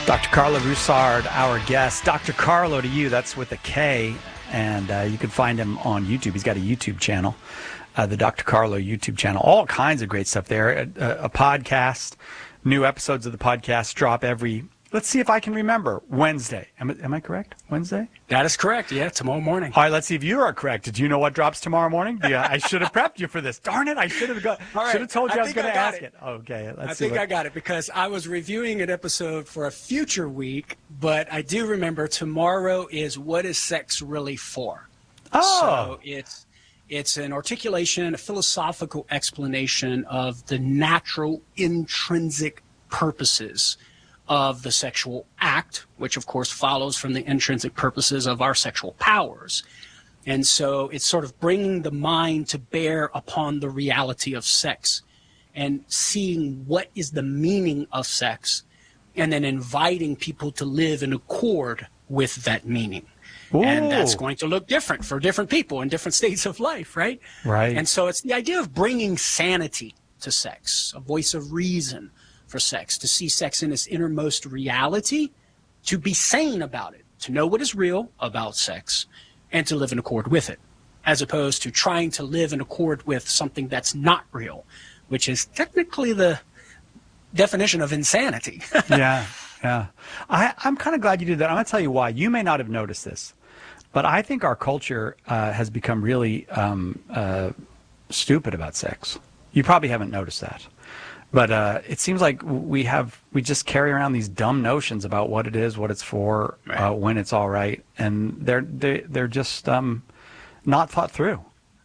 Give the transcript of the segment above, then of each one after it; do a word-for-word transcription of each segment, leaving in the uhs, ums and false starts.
Doctor Carlo Broussard, our guest. Doctor Carlo to you, that's with a K, and uh, you can find him on YouTube. He's got a YouTube channel, uh, the Doctor Carlo YouTube channel. All kinds of great stuff there. A, a, a podcast, new episodes of the podcast drop every, let's see if I can remember, Wednesday. Am, am I correct? Wednesday? That is correct, yeah, tomorrow morning. All right, let's see if you are correct. Do you know what drops tomorrow morning? Yeah, I should have prepped you for this. Darn it, I should have got, All right, should have told you I, I was going to ask it. it. Okay, let's I see. think what... I got it because I was reviewing an episode for a future week, but I do remember tomorrow is What is Sex Really For? Oh. So it's, it's an articulation, a philosophical explanation of the natural intrinsic purposes of the sexual act, which of course follows from the intrinsic purposes of our sexual powers. And so it's sort of bringing the mind to bear upon the reality of sex and seeing what is the meaning of sex and then inviting people to live in accord with that meaning. Ooh. And that's going to look different for different people in different states of life, right? Right. And so it's the idea of bringing sanity to sex, a voice of reason for sex, to see sex in its innermost reality, to be sane about it, to know what is real about sex, and to live in accord with it, as opposed to trying to live in accord with something that's not real, which is technically the definition of insanity. yeah, yeah. I, I'm kind of glad you did that. I'm going to tell you why. You may not have noticed this, but I think our culture uh, has become really um, uh, stupid about sex. You probably haven't noticed that. But uh, it seems like we have we just carry around these dumb notions about what it is, what it's for, right. uh, when it's all right, and they're they, they're just um, not thought through.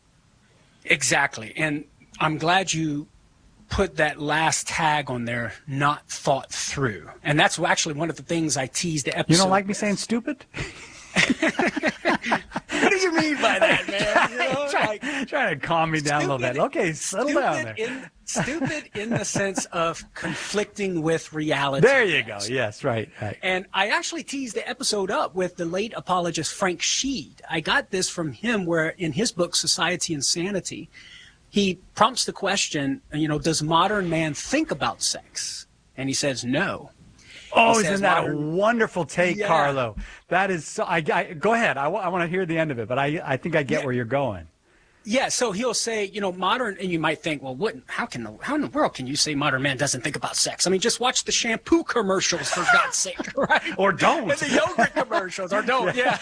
Exactly, and I'm glad you put that last tag on there, not thought through, and that's actually one of the things I teased the episode. You don't like me with. saying stupid? What do you mean by that, man? You know, try, like, try to calm me down stupid, a little bit. Okay, settle down there. In, stupid in the sense of conflicting with reality. There you go. Yes, right, right. And I actually teased the episode up with the late apologist Frank Sheed. I got this from him where in his book, Society and Sanity, he prompts the question, you know, does modern man think about sex? And he says no. Oh, He isn't that modern... a wonderful take, yeah. Carlo? That is so. I, I go ahead. I, w- I want to hear the end of it, but I I think I get yeah. where you're going. Yeah. So he'll say, you know, modern, and you might think, well, what? How can the how in the world can you say modern man doesn't think about sex? I mean, just watch the shampoo commercials for God's sake, right? Or don't. And the yogurt commercials, or don't. Yeah.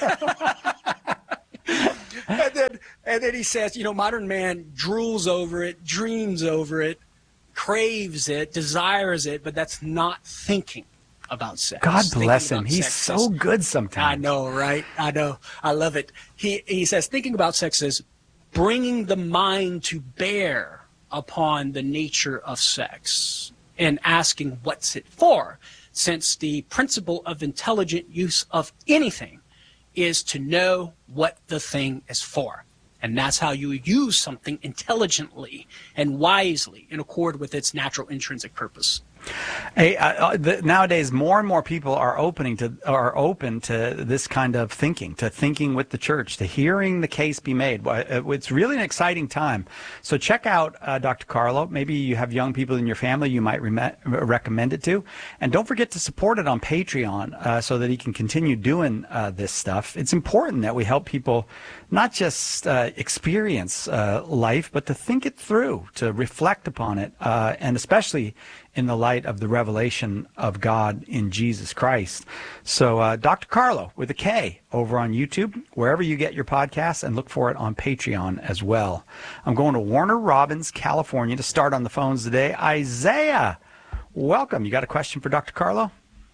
and then and then he says, you know, modern man drools over it, dreams over it, craves it, desires it, but that's not thinking about sex. God bless him. Thinking He's so is, good sometimes. I know, right? I know. I love it. He he says thinking about sex is bringing the mind to bear upon the nature of sex and asking what's it for, since the principle of intelligent use of anything is to know what the thing is for. And that's how you use something intelligently and wisely in accord with its natural intrinsic purpose. Hey, uh, the, nowadays more and more people are opening to are open to this kind of thinking, to thinking with the church, to hearing the case be made. It's really an exciting time. So check out uh, Doctor Carlo. Maybe you have young people in your family you might re- recommend it to, and don't forget to support it on Patreon uh, so that he can continue doing uh, this stuff. It's important that we help people not just uh, experience uh, life, but to think it through, to reflect upon it, uh, and especially in the light of the revelation of God in Jesus Christ. So uh, Doctor Carlo with a K over on YouTube, wherever you get your podcasts, and look for it on Patreon as well. I'm going to Warner Robins, California to start on the phones today. Isaiah, welcome. You got a question for Doctor Carlo?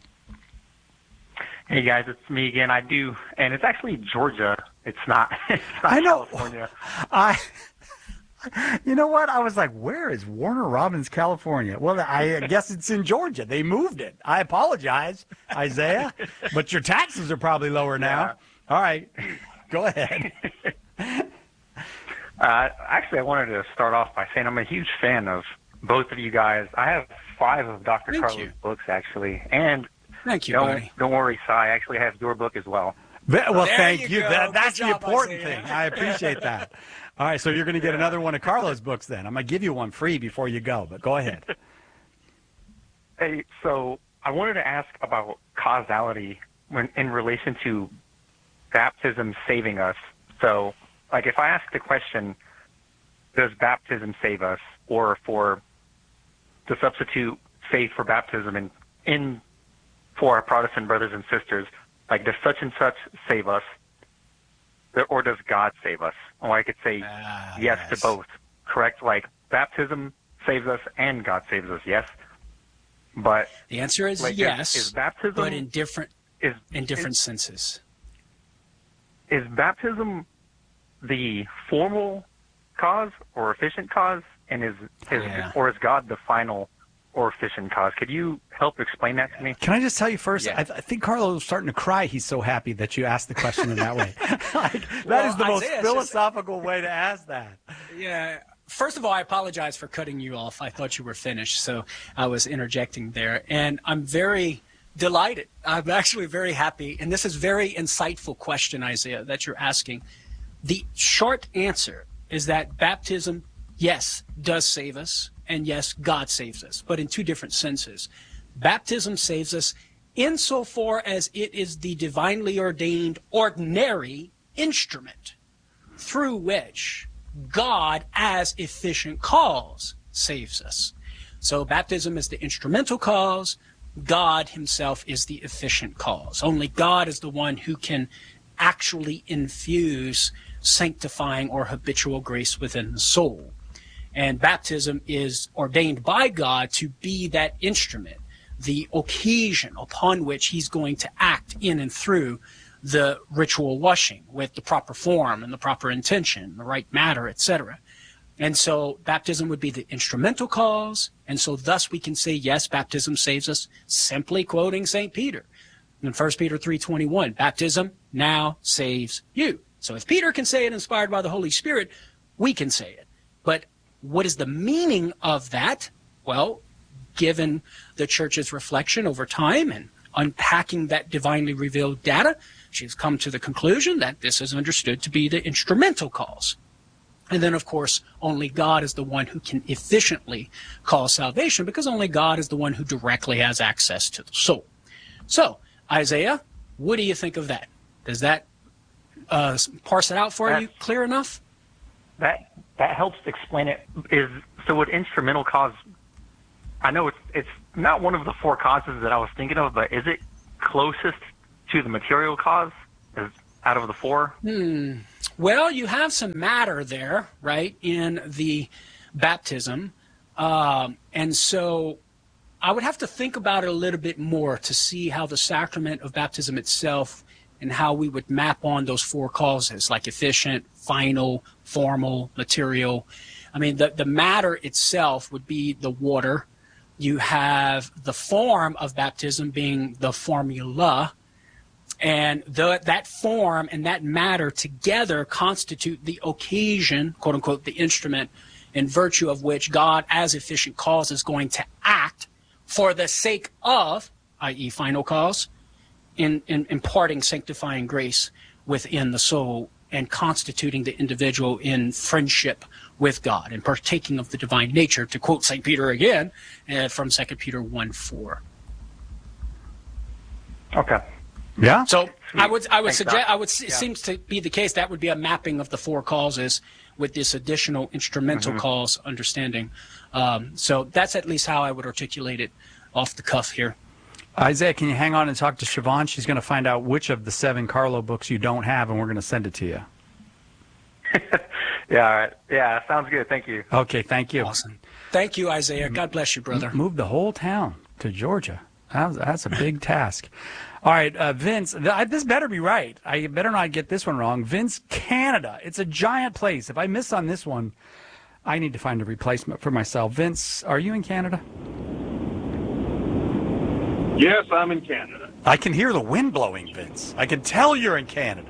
Hey guys, it's me again. I do, and it's actually Georgia. It's not. It's not I know. California. I. You know what? I was like, where is Warner Robins, California? Well, I guess it's in Georgia. They moved it. I apologize, Isaiah, but your taxes are probably lower now. Yeah. All right, go ahead. uh, actually, I wanted to start off by saying I'm a huge fan of both of you guys. I have five of Doctor Thank Carlo's you. books, actually, and Thank you, don't, buddy. don't worry, Si, I actually have your book as well. Well, There thank you you. go. That, that's Good the job, important Isaiah. thing. I appreciate that. All right, so you're going to get another one of Carlo's books then. I'm going to give you one free before you go, but go ahead. Hey, so I wanted to ask about causality when in relation to baptism saving us. So, like, if I ask the question, does baptism save us, or for to substitute faith for baptism in, in for our Protestant brothers and sisters, like, does such and such save us, or does God save us? Or I could say uh, yes, yes to both, correct? Like, baptism saves us and God saves us, yes? But the answer is like, yes, is, is baptism, but in different is, in different is, senses. Is baptism the formal cause or efficient cause, and is, is Yeah. or is God the final or efficient cause? Could you help explain that to me? Can I just tell you first? Yeah. I, I think Carlo is starting to cry. He's so happy that you asked the question in that way. like, that Well, is the most Isaiah, it's philosophical way to ask that. Yeah. First of all, I apologize for cutting you off. I thought you were finished, so I was interjecting there. And I'm very delighted. I'm actually very happy. And this is a very insightful question, Isaiah, that you're asking. The short answer is that baptism, yes, does save us. And yes, God saves us, but in two different senses. Baptism saves us insofar as it is the divinely ordained ordinary instrument through which God, as efficient cause, saves us. So baptism is the instrumental cause. God himself is the efficient cause. Only God is the one who can actually infuse sanctifying or habitual grace within the soul. And baptism is ordained by God to be that instrument, the occasion upon which he's going to act in and through the ritual washing with the proper form and the proper intention, the right matter, et cetera. And so baptism would be the instrumental cause. And so thus we can say, yes, baptism saves us, simply quoting Saint Peter in First Peter three twenty-one, baptism now saves you. So if Peter can say it inspired by the Holy Spirit, we can say it. But what is the meaning of that? Well, given the church's reflection over time and unpacking that divinely revealed data, she's come to the conclusion that this is understood to be the instrumental cause. And then, of course, only God is the one who can efficiently cause salvation, because only God is the one who directly has access to the soul. So, Isaiah, what do you think of that? Does that uh, parse it out for That, you clear enough? That that helps explain it. Is so what instrumental cause? I know it's it's not one of the four causes that I was thinking of, but is it closest to the material cause? Is out of the four? Hmm. Well, you have some matter there, right, in the baptism. Um, and so I would have to think about it a little bit more to see how the sacrament of baptism itself and how we would map on those four causes, like efficient, final, formal, material. I mean, the, the matter itself would be the water. You have the form of baptism being the formula, and the, that form and that matter together constitute the occasion, quote unquote, the instrument, in virtue of which God, as efficient cause, is going to act for the sake of, that is final cause, in, in imparting sanctifying grace within the soul and constituting the individual in friendship with God and partaking of the divine nature, to quote Saint Peter again uh, from Second Peter one four. Okay. Yeah. So I would I would Thanks, suggest Doc. I would it Yeah. seems to be the case that would be a mapping of the four causes with this additional instrumental Mm-hmm. cause understanding. Um, so that's at least how I would articulate it off the cuff here. Isaiah, can you hang on and talk to Siobhan? She's going to find out which of the seven Carlo books you don't have, and we're going to send it to you. Yeah. All right. Yeah. Sounds good. Thank you. Okay, thank you. Awesome. Thank you, Isaiah. God bless you, brother. Moved the whole town to Georgia. That was, that's a big task. All right, uh, Vince, th- this better be right. I better not get this one wrong. Vince, Canada. It's a giant place. If I miss on this one, I need to find a replacement for myself. Vince, are you in Canada? Yes, I'm in Canada. I can hear the wind blowing, Vince. I can tell you're in Canada.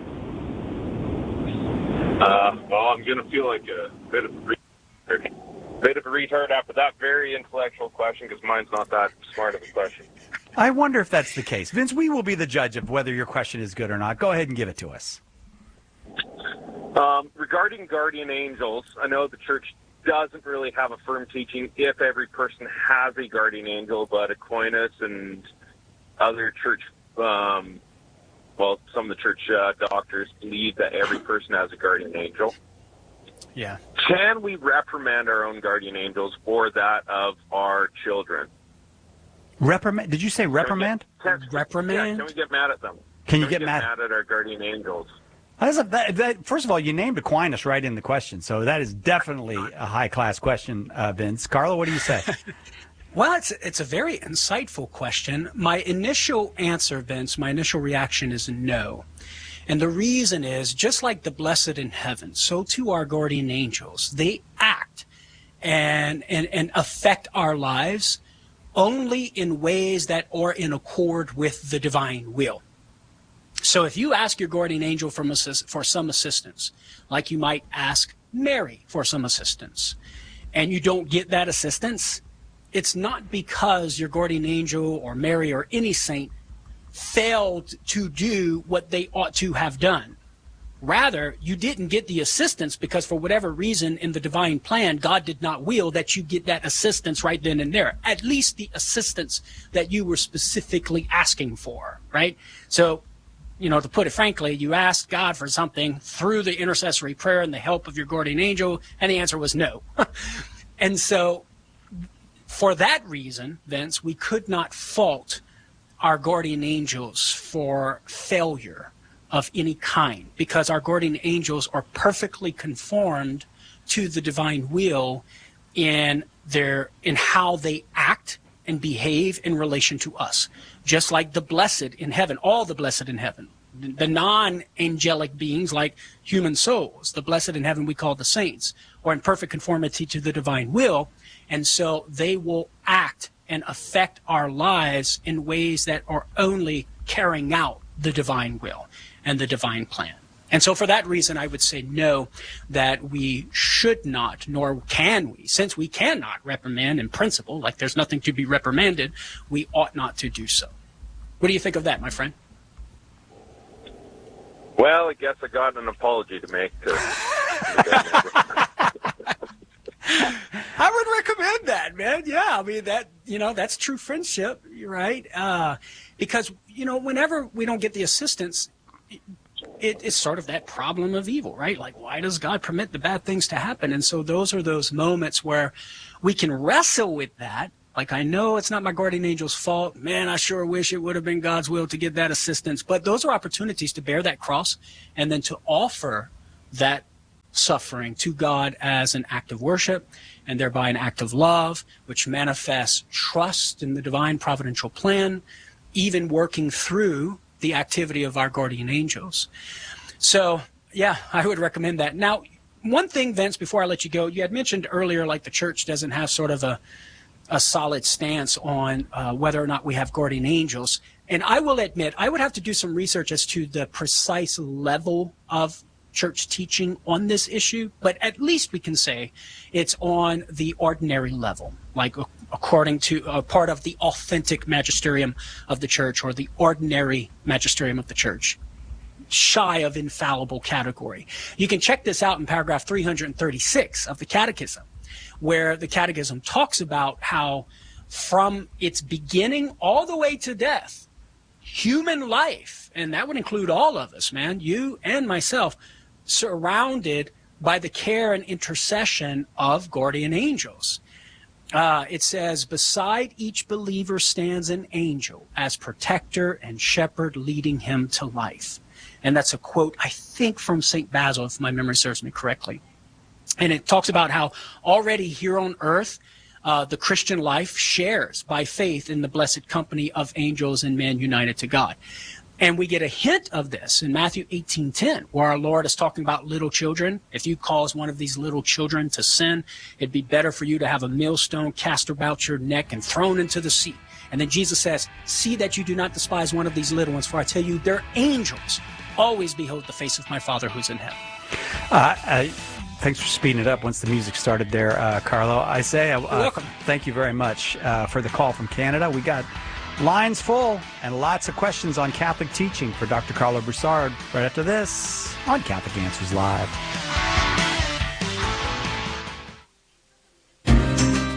Uh, well, I'm going to feel like a bit of a retard, bit of a retard after that very intellectual question, because mine's not that smart of a question. I wonder if that's the case. Vince, we will be the judge of whether your question is good or not. Go ahead and give it to us. Um, regarding guardian angels, I know the church doesn't really have a firm teaching if every person has a guardian angel, but Aquinas and other church, um, well, some of the church uh, doctors believe that every person has a guardian angel. Yeah. Can we reprimand our own guardian angels or that of our children? Reprimand? Did you say reprimand? Can we get, can, reprimand? Yeah, can we get mad at them? Can you can get, we get mad? mad at our guardian angels? That's a, that, that, first of all, you named Aquinas right in the question, so that is definitely a high-class question, uh, Vince. Carlo, what do you say? Well, it's it's a very insightful question. My initial answer, Vince, my initial reaction is no. And the reason is, just like the blessed in heaven, so too our guardian angels. They act and, and, and affect our lives only in ways that are in accord with the divine will. So if you ask your guardian angel for, assist, for some assistance, like you might ask Mary for some assistance, and you don't get that assistance, it's not because your guardian angel or Mary or any saint failed to do what they ought to have done. Rather, you didn't get the assistance because for whatever reason in the divine plan, God did not will that you get that assistance right then and there. At least the assistance that you were specifically asking for, right? So, you know, to put it frankly, you asked God for something through the intercessory prayer and the help of your guardian angel, and the answer was no. And so, for that reason, Vince, we could not fault our guardian angels for failure of any kind, because our guardian angels are perfectly conformed to the divine will in their in how they act and behave in relation to us. Just like the blessed in heaven, all the blessed in heaven, the non-angelic beings like human souls, the blessed in heaven we call the saints, are in perfect conformity to the divine will, and so they will act and affect our lives in ways that are only carrying out the divine will and the divine plan. And so for that reason, I would say no, that we should not, nor can we, since we cannot reprimand in principle, like there's nothing to be reprimanded, we ought not to do so. What do you think of that, my friend? Well, I guess I got an apology to make to, to I would recommend that, man. Yeah, I mean, that, you know, that's true friendship, right? Uh, because, you know, whenever we don't get the assistance, it, it's sort of that problem of evil, right? Like, why does God permit the bad things to happen? And so those are those moments where we can wrestle with that. Like, I know it's not my guardian angel's fault. Man, I sure wish it would have been God's will to get that assistance. But those are opportunities to bear that cross and then to offer that suffering to God as an act of worship and thereby an act of love, which manifests trust in the divine providential plan, even working through the activity of our guardian angels. So, yeah, I would recommend that. Now, one thing, Vince, before I let you go, you had mentioned earlier, like the church doesn't have sort of a, a solid stance on uh, whether or not we have guardian angels. And I will admit, I would have to do some research as to the precise level of church teaching on this issue, but at least we can say it's on the ordinary level, like according to uh, part of the authentic magisterium of the church or the ordinary magisterium of the church, shy of infallible category. You can check this out in paragraph three hundred thirty-six of the Catechism, where the Catechism talks about how from its beginning all the way to death, human life, and that would include all of us, man, you and myself, surrounded by the care and intercession of guardian angels. Uh, it says, beside each believer stands an angel as protector and shepherd leading him to life. And that's a quote, I think, from Saint Basil, if my memory serves me correctly. And it talks about how already here on earth, uh, the Christian life shares by faith in the blessed company of angels and men united to God. And we get a hint of this in Matthew eighteen ten, where our Lord is talking about little children. If you cause one of these little children to sin, it'd be better for you to have a millstone cast about your neck and thrown into the sea. And then Jesus says, see that you do not despise one of these little ones, for I tell you, their angels always behold the face of my Father who's in heaven. Uh, uh, thanks for speeding it up once the music started there, uh, Carlo. Isaiah, uh, thank you very much uh, for the call from Canada. We got lines full and lots of questions on Catholic teaching for Doctor Carlo Broussard right after this on Catholic Answers Live.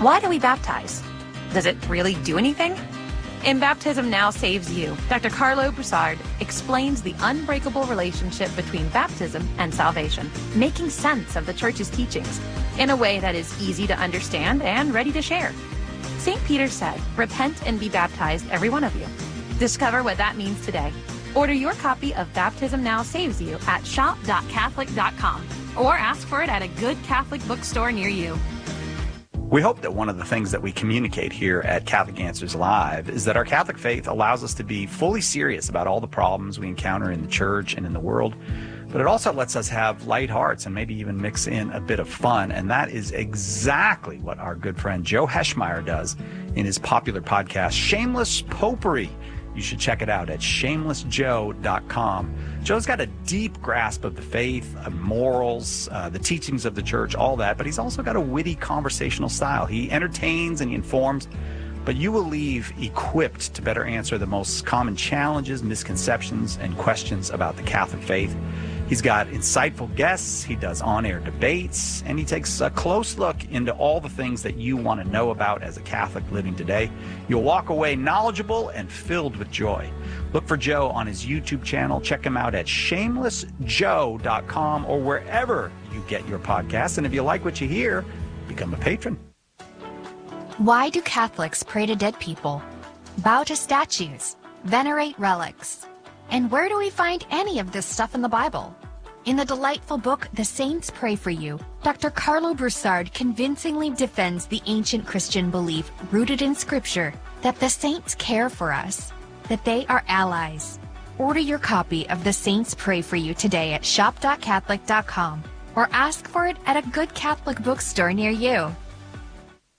Why do we baptize? Does it really do anything? In Baptism Now Saves You, Doctor Carlo Broussard explains the unbreakable relationship between baptism and salvation, making sense of the Church's teachings in a way that is easy to understand and ready to share. Saint Peter said, "Repent and be baptized, every one of you." Discover what that means today. Order your copy of Baptism Now Saves You at shop dot catholic dot com or ask for it at a good Catholic bookstore near you. We hope that one of the things that we communicate here at Catholic Answers Live is that our Catholic faith allows us to be fully serious about all the problems we encounter in the church and in the world, but it also lets us have light hearts and maybe even mix in a bit of fun, and that is exactly what our good friend Joe Heschmeyer does in his popular podcast, Shameless Popery. You should check it out at shameless joe dot com. Joe's got a deep grasp of the faith, of morals, uh, the teachings of the church, all that, but he's also got a witty conversational style. He entertains and he informs, but you will leave equipped to better answer the most common challenges, misconceptions, and questions about the Catholic faith. He's got insightful guests, he does on-air debates, and he takes a close look into all the things that you want to know about as a Catholic living today. You'll walk away knowledgeable and filled with joy. Look for Joe on his YouTube channel. Check him out at shameless joe dot com or wherever you get your podcasts. And if you like what you hear, become a patron. Why do Catholics pray to dead people, bow to statues, venerate relics? And where do we find any of this stuff in the Bible? In the delightful book, The Saints Pray for You, Doctor Carlo Broussard convincingly defends the ancient Christian belief rooted in Scripture that the saints care for us, that they are allies. Order your copy of The Saints Pray for You today at shop dot catholic dot com or ask for it at a good Catholic bookstore near you.